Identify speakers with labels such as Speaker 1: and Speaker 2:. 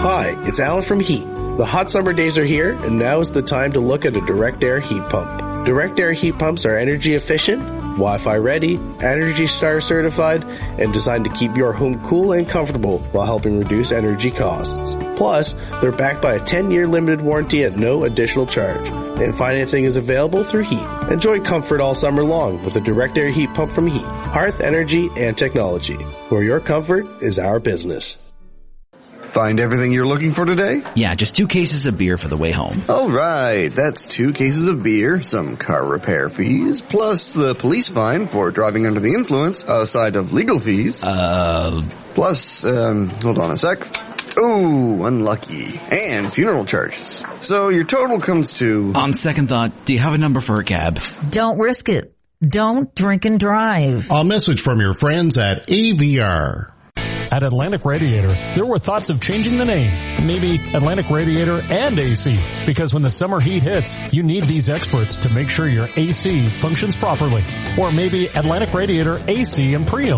Speaker 1: Hi, it's Alan from Heat. The hot summer days are here, and now is the time to look at a direct air heat pump. Direct air heat pumps are energy efficient, Wi-Fi ready, Energy Star certified, and designed to keep your home cool and comfortable while helping reduce energy costs. Plus, they're backed by a 10-year limited warranty at no additional charge, and financing is available through Heat. Enjoy comfort all summer long with a direct air heat pump from Heat. Hearth, energy, and technology, where your comfort is our business.
Speaker 2: Find everything you're looking for today?
Speaker 3: Yeah, just 2 cases of beer for the way home.
Speaker 2: All right, that's 2 cases of beer, some car repair fees, plus the police fine for driving under the influence, aside of legal fees. Plus, hold on a sec. Ooh, unlucky. And funeral charges. So your total comes to...
Speaker 3: On second thought, do you have a number for a cab?
Speaker 4: Don't risk it. Don't drink and drive.
Speaker 5: A message from your friends at AVR.
Speaker 6: At Atlantic Radiator, there were thoughts of changing the name. Maybe Atlantic Radiator and AC. Because when the summer heat hits, you need these experts to make sure your AC functions properly. Or maybe Atlantic Radiator AC and pre-owned.